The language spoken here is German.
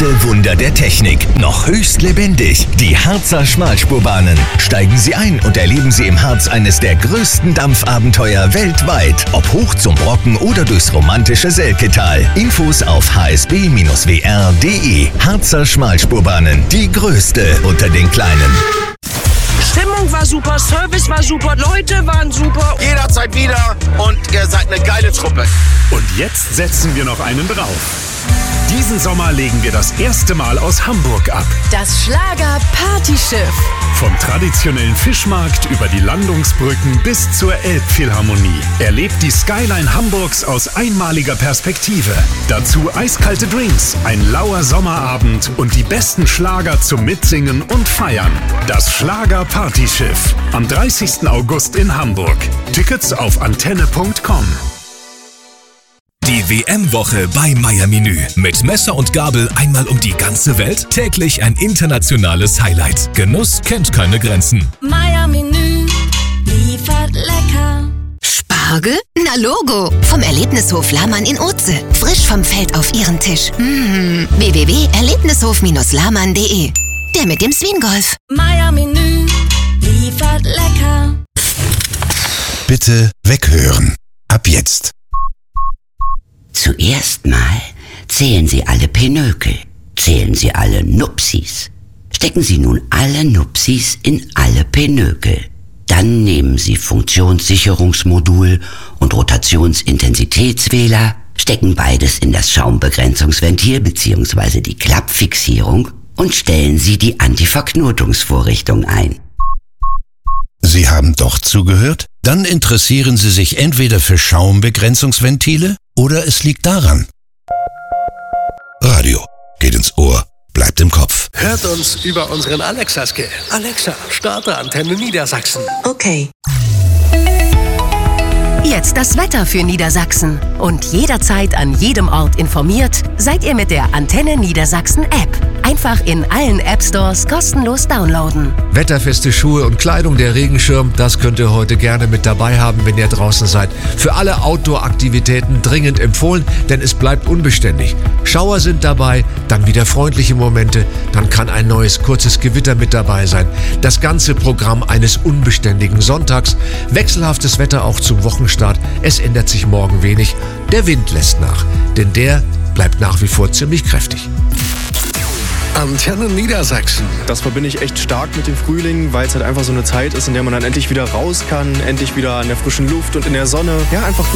letzte Wunder der Technik, noch höchst lebendig. Die Harzer Schmalspurbahnen. Steigen Sie ein und erleben Sie im Harz eines der größten Dampfabenteuer weltweit. Ob hoch zum Brocken oder durchs romantische Selketal. Infos auf hsb-wr.de. Harzer Schmalspurbahnen. Die größte unter den kleinen. Stimmung war super, Service war super, Leute waren super. Jederzeit wieder und ihr seid eine geile Truppe. Und jetzt setzen wir noch einen drauf. Diesen Sommer legen wir das erste Mal aus Hamburg ab. Das Schlager-Partyschiff. Vom traditionellen Fischmarkt über die Landungsbrücken bis zur Elbphilharmonie. Erlebt die Skyline Hamburgs aus einmaliger Perspektive. Dazu eiskalte Drinks, ein lauer Sommerabend und die besten Schlager zum Mitsingen und Feiern. Das Schlager-Partyschiff. Am 30. August in Hamburg. Tickets auf antenne.com. Die WM-Woche bei Meier Menü. Mit Messer und Gabel einmal um die ganze Welt. Täglich ein internationales Highlight. Genuss kennt keine Grenzen. Meier Menü liefert lecker. Spargel? Na Logo. Vom Erlebnishof Lahmann in Oetze. Frisch vom Feld auf Ihren Tisch. www.erlebnishof-lahmann.de. Der mit dem Swingolf. Meier Menü liefert lecker. Bitte weghören. Ab jetzt. Zuerst mal zählen Sie alle Pinökel, zählen Sie alle Nupsis. Stecken Sie nun alle Nupsis in alle Pinökel. Dann nehmen Sie Funktionssicherungsmodul und Rotationsintensitätswähler, stecken beides in das Schaumbegrenzungsventil bzw. die Klappfixierung und stellen Sie die Antiverknotungsvorrichtung ein. Sie haben doch zugehört? Dann interessieren Sie sich entweder für Schaumbegrenzungsventile oder es liegt daran. Radio geht ins Ohr, bleibt im Kopf. Hört uns über unseren Alexa-Skill. Alexa, starte Antenne Niedersachsen. Okay. Jetzt das Wetter für Niedersachsen. Und jederzeit an jedem Ort informiert seid ihr mit der Antenne Niedersachsen App. Einfach in allen App-Stores kostenlos downloaden. Wetterfeste Schuhe und Kleidung, der Regenschirm, das könnt ihr heute gerne mit dabei haben, wenn ihr draußen seid. Für alle Outdoor-Aktivitäten dringend empfohlen, denn es bleibt unbeständig. Schauer sind dabei, dann wieder freundliche Momente, dann kann ein neues kurzes Gewitter mit dabei sein. Das ganze Programm eines unbeständigen Sonntags. Wechselhaftes Wetter auch zum Wochenstart. Es ändert sich morgen wenig. Der Wind lässt nach, denn der bleibt nach wie vor ziemlich kräftig. Antenne Niedersachsen. Das verbinde ich echt stark mit dem Frühling, weil es halt einfach so eine Zeit ist, in der man dann endlich wieder raus kann, endlich wieder an der frischen Luft und in der Sonne. Ja, einfach